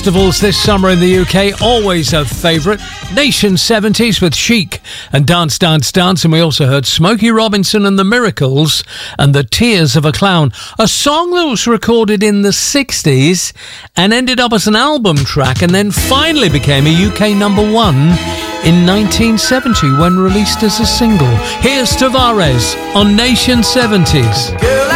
festivals this summer in the UK, always a favourite. Nation 70s with Chic and Dance, Dance, Dance. And we also heard Smokey Robinson and the Miracles and The Tears of a Clown, a song that was recorded in the 60s and ended up as an album track and then finally became a UK number one in 1970 when released as a single. Here's Tavares on Nation 70s.